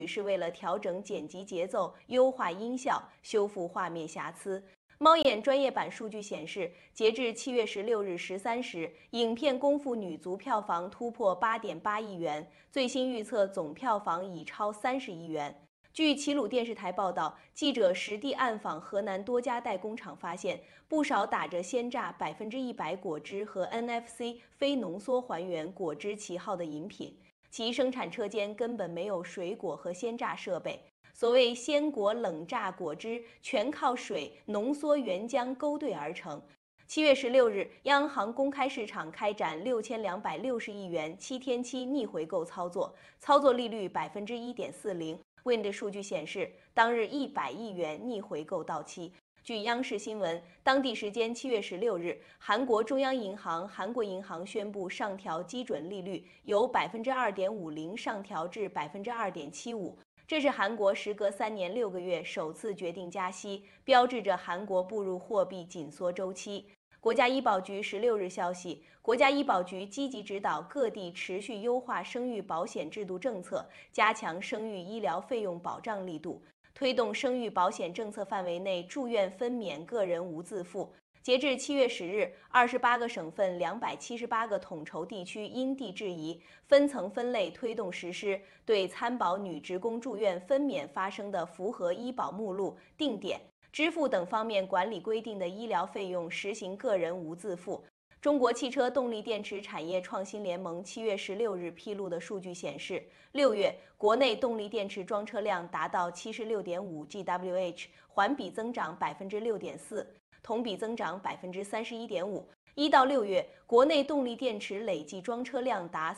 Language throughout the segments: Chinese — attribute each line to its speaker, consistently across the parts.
Speaker 1: 是为了调整剪辑节奏、优化音效、修复画面瑕疵。猫眼专业版数据显示，截至7月16日13时，影片《功夫》女足票房突破8.8亿元，最新预测总票房已超30亿元。据齐鲁电视台报道，记者实地暗访河南多家代工厂，发现不少打着鲜榨100%果汁和 NFC 非浓缩还原果汁旗号的饮品，其生产车间根本没有水果和鲜榨设备。所谓鲜果冷榨果汁，全靠水浓缩原浆勾兑而成。7月16日，央行公开市场开展6260亿元7天期逆回购操作，操作利率1.40%。Wind 数据显示，当日100亿元逆回购到期。据央视新闻，当地时间7月16日，韩国中央银行、韩国银行宣布上调基准利率，由2.50%上调至2.75%。这是韩国时隔3年6个月首次决定加息，标志着韩国步入货币紧缩周期。国家医保局16日消息，国家医保局积极指导各地持续优化生育保险制度政策，加强生育医疗费用保障力度，推动生育保险政策范围内住院分娩个人无自付。截至7月10日，28个省份278个统筹地区因地制宜，分层分类推动实施，对参保女职工住院分娩发生的符合医保目录、定点、支付等方面管理规定的医疗费用实行个人无自付。中国汽车动力电池产业创新联盟7月16日披露的数据显示，6月国内动力电池装车量达到76.5 GWh， 环比增长6.4%，同比增长31.5%。1到6月，国内动力电池累计装车量达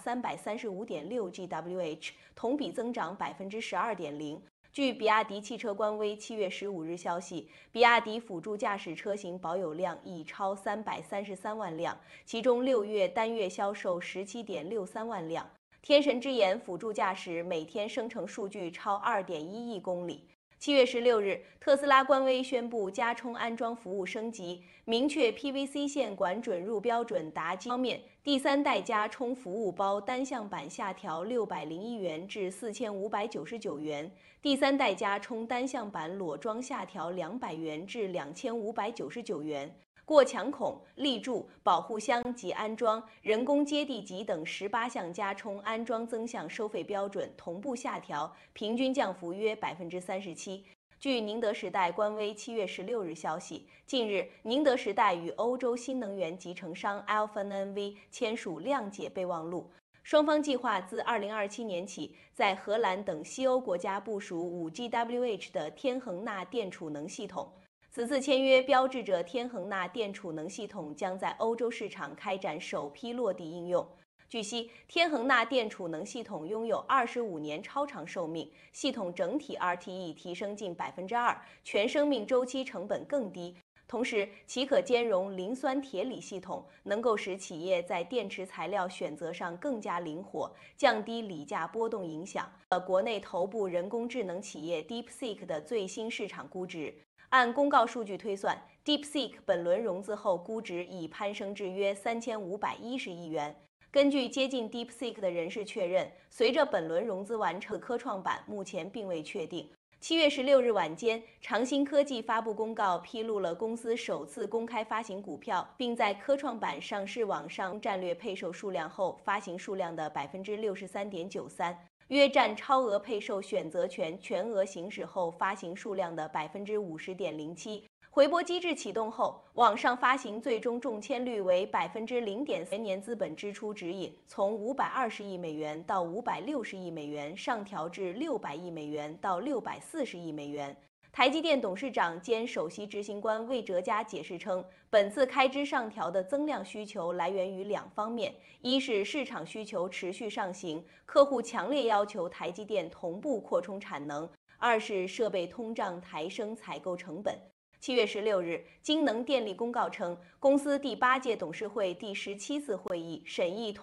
Speaker 1: 335.6 GWh， 同比增长12.0%。据比亚迪汽车官微7月15日消息，比亚迪辅助驾驶车型保有量已超333万辆，其中6月单月销售17.63万辆。天神之眼辅助驾驶每天生成数据超2.1亿公里。7月16日，特斯拉官微宣布加充安装服务升级，明确 PVC 线管准入标准达方面，第3代加充服务包单向版下调601元至4599元，第3代加充单向版裸装下调200元至2599元。过墙孔、立柱、保护箱及安装、人工接地级等18项加充安装增项收费标准同步下调，平均降幅约37%。据宁德时代官微7月16日消息，近日宁德时代与欧洲新能源集成商 Alfen N.V 签署谅解备忘录，双方计划自2027年起，在荷兰等西欧国家部署 5GWh 的天恒钠电储能系统。此次签约标志着天恒钠电储能系统将在欧洲市场开展首批落地应用。据悉，天恒钠电储能系统拥有25年超长寿命，系统整体 RTE 提升近2%，全生命周期成本更低。同时，其可兼容磷酸铁锂系统，能够使企业在电池材料选择上更加灵活，降低锂价波动影响。国内头部人工智能企业 DeepSeek 的最新市场估值。按公告数据推算 ，DeepSeek 本轮融资后估值已攀升至约3510亿元。根据接近 DeepSeek 的人士确认，随着本轮融资完成，科创板目前并未确定。7月16日晚间，长鑫科技发布公告，披露了公司首次公开发行股票，并在科创板上市网上战略配售数量后，发行数量的63.93%。约占超额配售选择权全额行使后发行数量的50.07%。回拨机制启动后，网上发行最终中签率为0.3%。全年资本支出指引从520亿美元到560亿美元上调至600亿美元到640亿美元。台积电董事长兼首席执行官魏哲嘉解释称，本次开支上调的增量需求来源于2方面：一是市场需求持续上行，客户强烈要求台积电同步扩充产能；二是设备通胀抬升采购成本。7月16日，京能电力公告称，公司第8届董事会第17次会议审议